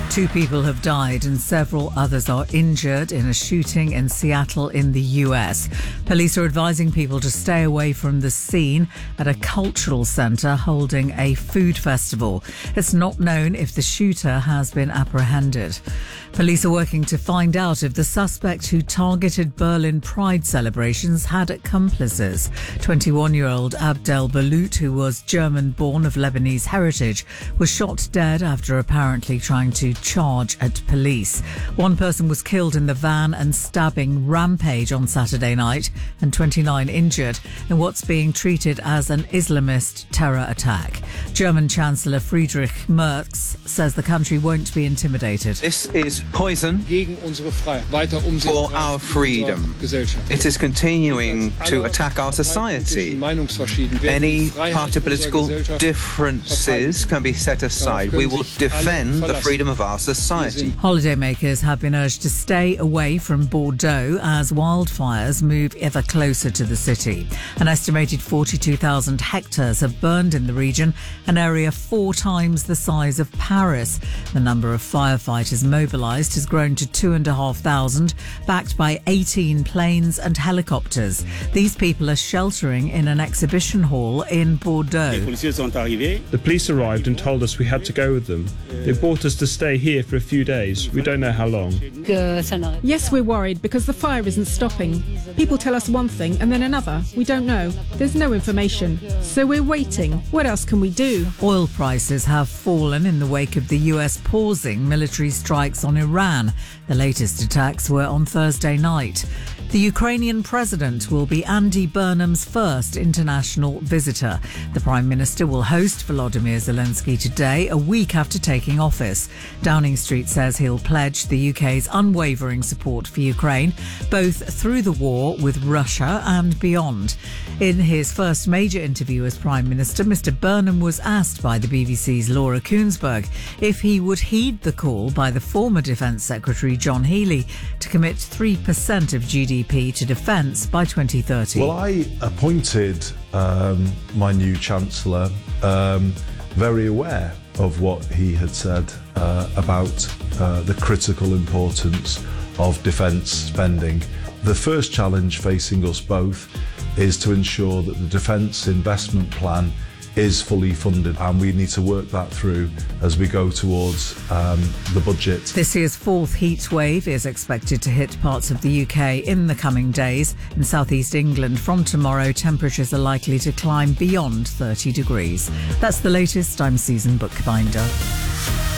2 people have died and several others are injured in a shooting in Seattle in the US. Police are advising people to stay away from the scene at a cultural centre holding a food festival. It's not known if the shooter has been apprehended. Police are working to find out if the suspect who targeted Berlin Pride celebrations had accomplices. 21-year-old Abdel Balut, who was German-born of Lebanese heritage, was shot dead after apparently trying to charge at police. 1 person was killed in the van and stabbing rampage on Saturday night and 29 injured in what's being treated as an Islamist terror attack. German Chancellor Friedrich Merz says the country won't be intimidated. This is poison for our freedom. It is continuing to attack our society. Any party political differences can be set aside. We will defend the freedom of our society. Holidaymakers have been urged to stay away from Bordeaux as wildfires move ever closer to the city. An estimated 42,000 hectares have burned in the region, an area 4 times the size of Paris. The number of firefighters mobilised has grown to 2,500, backed by 18 planes and helicopters. These people are sheltering in an exhibition hall in Bordeaux. The police arrived and told us we had to go with them. They brought us to stay here for a few days. We don't know how long. Yes, we're worried because the fire isn't stopping. People tell us one thing and then another. We don't know. There's no information. So we're waiting. What else can we do? Oil prices have fallen in the wake of the US pausing military strikes on Iran. The latest attacks were on Thursday night. The Ukrainian president will be Andy Burnham's first international visitor. The Prime Minister will host Volodymyr Zelensky today, a week after taking office. Downing Street says he'll pledge the UK's unwavering support for Ukraine, both through the war with Russia and beyond. In his first major interview as Prime Minister, Mr Burnham was asked by the BBC's Laura Kuenssberg if he would heed the call by the former Defence Secretary John Healey to commit 3% of GDP to defence by 2030. Well, I appointed my new Chancellor very aware of what he had said about the critical importance of defence spending. The first challenge facing us both is to ensure that the defence investment plan is fully funded, and we need to work that through as we go towards the budget. This year's 4th heat wave is expected to hit parts of the UK in the coming days. In southeast England, from tomorrow, temperatures are likely to climb beyond 30 degrees. That's the latest. I'm Susan Bookbinder.